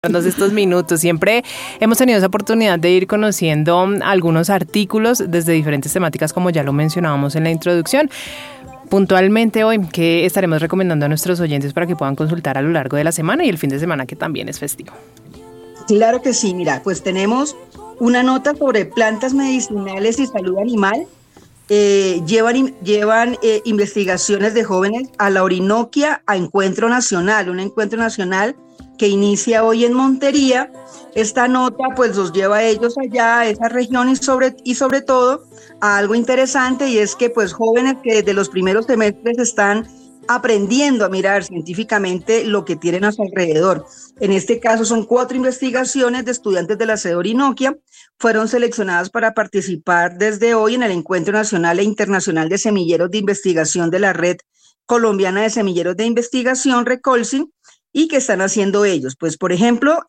Estos minutos. Siempre hemos tenido esa oportunidad de ir conociendo algunos artículos desde diferentes temáticas, como ya lo mencionábamos en la introducción. Puntualmente hoy, ¿qué estaremos recomendando a nuestros oyentes para que puedan consultar a lo largo de la semana y el fin de semana, que también es festivo? Claro que sí, mira, pues tenemos una nota sobre plantas medicinales y salud animal. Llevan investigaciones de jóvenes a la Orinoquia, a Encuentro Nacional, un encuentro nacional que inicia hoy en Montería. Esta nota pues los lleva a ellos allá, a esa región y sobre todo a algo interesante, y es que pues jóvenes que desde los primeros semestres están aprendiendo a mirar científicamente lo que tienen a su alrededor. En este caso son 4 investigaciones de estudiantes de la sede Orinoquia. Fueron seleccionadas para participar desde hoy en el Encuentro Nacional e Internacional de Semilleros de Investigación de la Red Colombiana de Semilleros de Investigación, Recolsin. ¿Y qué están haciendo ellos? Pues, por ejemplo,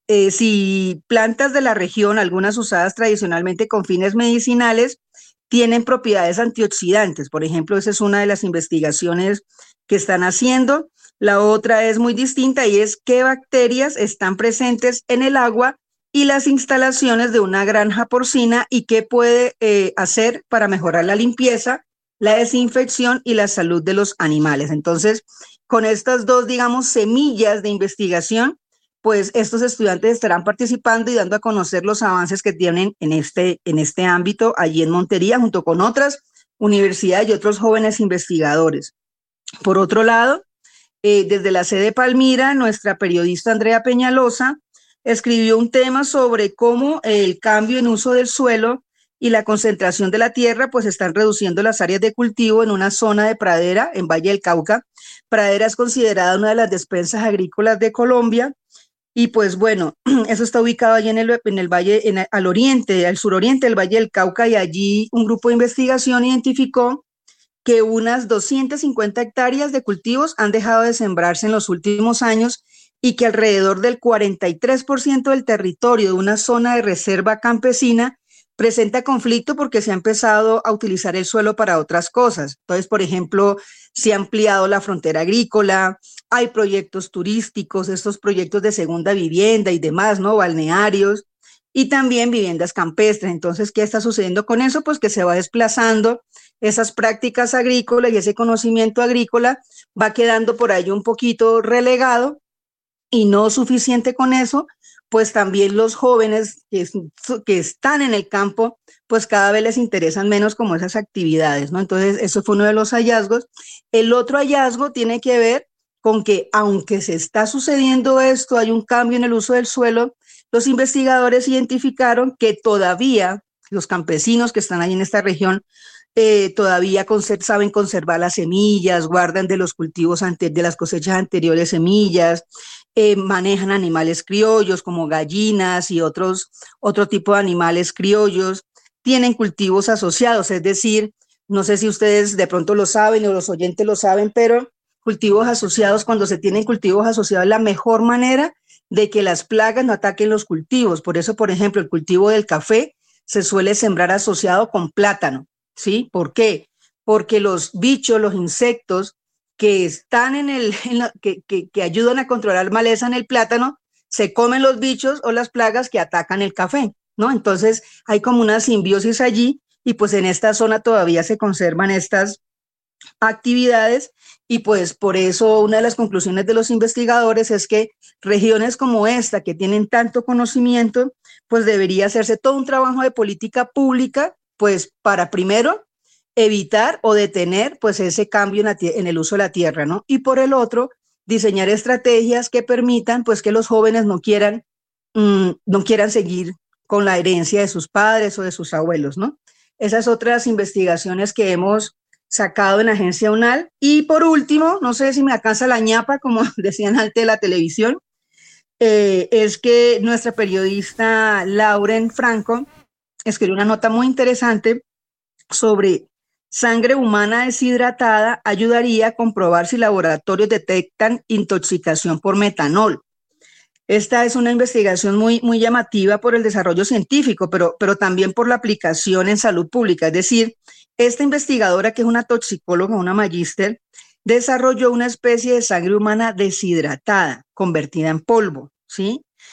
si plantas de la región, algunas usadas tradicionalmente con fines medicinales, tienen propiedades antioxidantes. Por ejemplo, esa es una de las investigaciones que están haciendo. La otra es muy distinta y es qué bacterias están presentes en el agua y las instalaciones de una granja porcina y qué puede hacer para mejorar la limpieza, la desinfección y la salud de los animales. Entonces, con estas dos, digamos, semillas de investigación, pues estos estudiantes estarán participando y dando a conocer los avances que tienen en este ámbito allí en Montería, junto con otras universidades y otros jóvenes investigadores. Por otro lado, desde la sede Palmira, nuestra periodista Andrea Peñalosa escribió un tema sobre cómo el cambio en uso del suelo y la concentración de la tierra pues están reduciendo las áreas de cultivo en una zona de pradera en Valle del Cauca. Pradera es considerada una de las despensas agrícolas de Colombia. Y pues bueno, eso está ubicado allí en el valle, al oriente, al suroriente del Valle del Cauca, y allí un grupo de investigación identificó que unas 250 hectáreas de cultivos han dejado de sembrarse en los últimos años y que alrededor del 43% del territorio de una zona de reserva campesina presenta conflicto porque se ha empezado a utilizar el suelo para otras cosas. Entonces, por ejemplo, se ha ampliado la frontera agrícola, hay proyectos turísticos, estos proyectos de segunda vivienda y demás, ¿no? Balnearios y también viviendas campestres. Entonces, ¿qué está sucediendo con eso? Pues que se va desplazando esas prácticas agrícolas y ese conocimiento agrícola va quedando por ahí un poquito relegado, y no suficiente con eso, pues también los jóvenes que están en el campo, pues cada vez les interesan menos como esas actividades, ¿no? Entonces, eso fue uno de los hallazgos. El otro hallazgo tiene que ver con que, aunque se está sucediendo esto, hay un cambio en el uso del suelo, los investigadores identificaron que todavía los campesinos que están ahí en esta región todavía saben conservar las semillas, guardan de los cultivos de las cosechas anteriores semillas, manejan animales criollos como gallinas y otro tipo de animales criollos, tienen cultivos asociados, es decir, no sé si ustedes de pronto lo saben o los oyentes lo saben, pero cultivos asociados, cuando se tienen cultivos asociados, es la mejor manera de que las plagas no ataquen los cultivos. Por eso, por ejemplo, el cultivo del café se suele sembrar asociado con plátano. ¿Sí? ¿Por qué? Porque los bichos, los insectos que están que ayudan a controlar maleza en el plátano, se comen los bichos o las plagas que atacan el café, ¿no? Entonces hay como una simbiosis allí, y pues en esta zona todavía se conservan estas actividades, y pues por eso una de las conclusiones de los investigadores es que regiones como esta, que tienen tanto conocimiento, pues debería hacerse todo un trabajo de política pública, pues para primero evitar o detener pues ese cambio en el uso de la tierra, ¿no? Y por el otro, diseñar estrategias que permitan pues que los jóvenes no quieran seguir con la herencia de sus padres o de sus abuelos, ¿no? Esas otras investigaciones que hemos sacado en Agencia UNAL. Y por último, no sé si me alcanza la ñapa, como decían antes de la televisión, es que nuestra periodista Lauren Franco escribió una nota muy interesante sobre sangre humana deshidratada ayudaría a comprobar si laboratorios detectan intoxicación por metanol. Esta es una investigación muy, muy llamativa por el desarrollo científico, pero también por la aplicación en salud pública. Es decir, esta investigadora, que es una toxicóloga, una magíster, desarrolló una especie de sangre humana deshidratada, convertida en polvo, ¿sí?